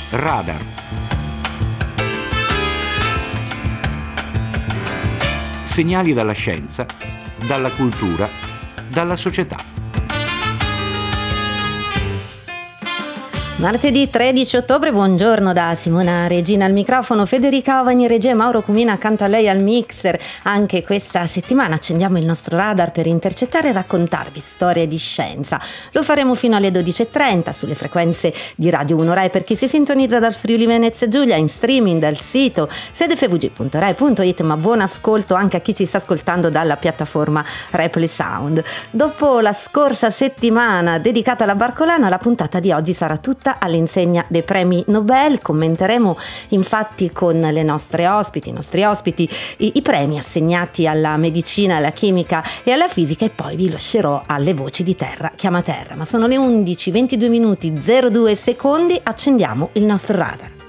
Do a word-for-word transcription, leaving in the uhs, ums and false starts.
Radar. Segnali dalla scienza, dalla cultura, dalla società. Martedì tredici ottobre, buongiorno da Simona Regina al microfono, Federica Ovani regia, Mauro Cumina accanto a lei al mixer. Anche questa settimana accendiamo il nostro radar per intercettare e raccontarvi storie di scienza. Lo faremo fino alle dodici e trenta sulle frequenze di Radio uno Rai per chi si sintonizza dal Friuli Venezia Giulia, in streaming dal sito sede f v g punto rai punto it, ma buon ascolto anche a chi ci sta ascoltando dalla piattaforma Replay Sound. Dopo la scorsa settimana dedicata alla Barcolana, la puntata di oggi sarà tutta all'insegna dei premi Nobel. Commenteremo infatti con le nostre ospiti, i nostri ospiti, i, i premi assegnati alla medicina, alla chimica e alla fisica, e poi vi lascerò alle voci di Terra Chiama Terra. Ma sono le undici e ventidue minuti zero due secondi, accendiamo il nostro radar.